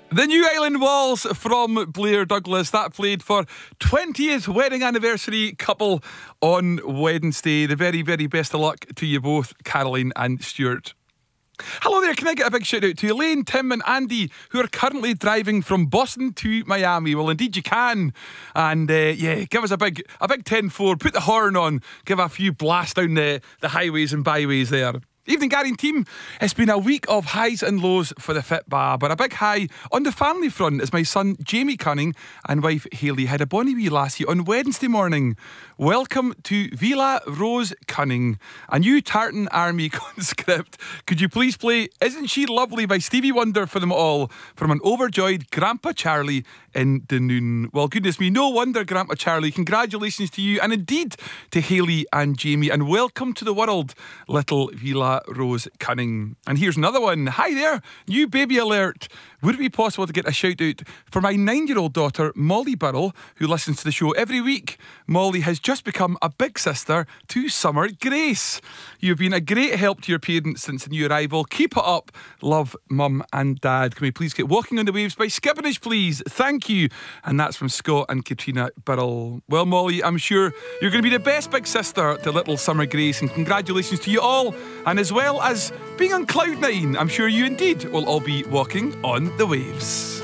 The New Island Walls from Blair Douglas. That played for 20th wedding anniversary couple on Wednesday. The very, very best of luck to you both, Caroline and Stuart. Hello there, can I get a big shout out to Elaine, Tim and Andy, who are currently driving from Boston to Miami? Well, indeed you can. And give us a big 10-4, put the horn on, give a few blasts down the highways and byways there. Evening, Gary and team. It's been a week of highs and lows for the Fitbar, but a big high on the family front as my son Jamie Cunning and wife Hayley had a bonny wee lassie on Wednesday morning. Welcome to Villa Rose Cunning, a new Tartan Army conscript. Could you please play Isn't She Lovely by Stevie Wonder for them all from an overjoyed Grandpa Charlie in Dunoon? Well, goodness me, no wonder, Grandpa Charlie. Congratulations to you and indeed to Hayley and Jamie, and welcome to the world, little Villa Rose Cunning. And here's another one. Hi there, new baby alert. Would it be possible to get a shout out for my 9-year-old daughter Molly Burrell, who listens to the show every week? Molly has just become a big sister to Summer Grace. You've been a great help to your parents since the new arrival. Keep it up. Love, Mum and Dad. Can we please get Walking on the Waves by Skibbinage, please? Thank you. And that's from Scott and Katrina Burrell. Well, Molly, I'm sure you're going to be the best big sister to little Summer Grace, and congratulations to you all. And as well as being on Cloud9, I'm sure you indeed will all be walking on the waves.